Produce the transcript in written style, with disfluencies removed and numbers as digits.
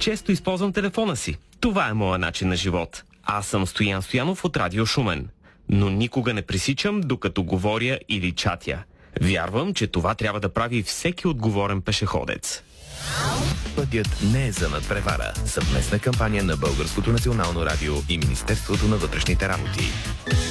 Често използвам телефона си. Това е моят начин на живот. Аз съм Стоян Стоянов от Радио Шумен. Но никога не пресичам, докато говоря или чатя. Вярвам, че това трябва да прави всеки отговорен пешеходец. Пътят не е за надпревара. Съвместна кампания на Българското национално радио и Министерството на вътрешните работи.